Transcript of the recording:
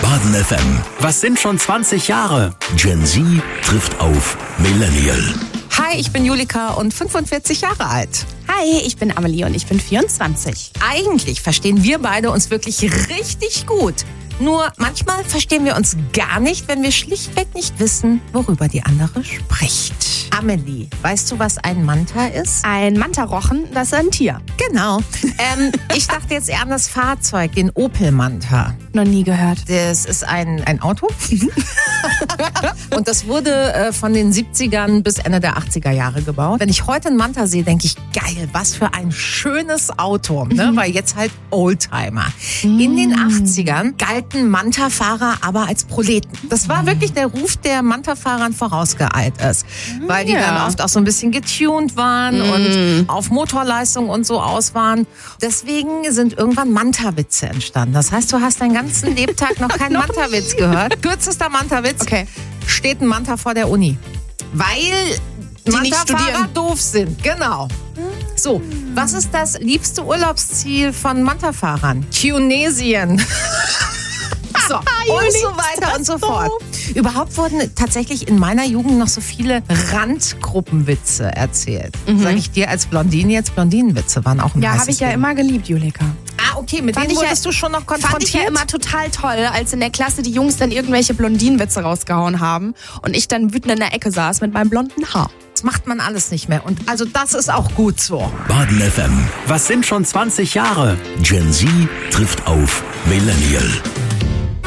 Baden FM. Was sind schon 20 Jahre? Gen Z trifft auf Millennial. Hi, ich bin Julika und 45 Jahre alt. Hi, ich bin Amelie und ich bin 24. Eigentlich verstehen wir beide uns wirklich richtig gut. Nur manchmal verstehen wir uns gar nicht, wenn wir schlichtweg nicht wissen, worüber die andere spricht. Amelie, weißt du, was ein Manta ist? Ein Mantarochen, das ist ein Tier. Genau. Ich dachte jetzt eher an das Fahrzeug, den Opel Manta. Noch nie gehört. Das ist ein Auto. Und das wurde von den 70ern bis Ende der 80er Jahre gebaut. Wenn ich heute einen Manta sehe, denke ich, geil, was für ein schönes Auto. Ne? Weil jetzt halt Oldtimer. In den 80ern galten Manta-Fahrer aber als Proleten. Das war wirklich der Ruf, der Manta-Fahrern vorausgeeilt ist. Weil die dann oft auch so ein bisschen getuned waren und auf Motorleistung und so aus waren. Deswegen sind irgendwann Manta-Witze entstanden. Das heißt, du hast deinen ganzen Lebtag noch keinen Manta-Witz gehört. Kürzester Manta-Witz. Okay. Steht ein Manta vor der Uni. Weil Manta-Fahrer doof sind. Genau. So, was ist das liebste Urlaubsziel von Manta-Fahrern? Tunesien. So, und so weiter und so fort. Überhaupt wurden tatsächlich in meiner Jugend noch so viele Randgruppenwitze erzählt. Sag ich dir als Blondine jetzt, Blondinenwitze waren auch ein Ja, heißes habe ich ja Ding. immer geliebt, Julika. Ah, okay, mit denen wurdest du schon noch konfrontiert? Fand ich ja immer total toll, als in der Klasse die Jungs dann irgendwelche Blondinenwitze rausgehauen haben und ich dann wütend in der Ecke saß mit meinem blonden Haar. Das macht man alles nicht mehr. Und also das ist auch gut so. Baden FM. Was sind schon 20 Jahre? Gen Z trifft auf Millennial.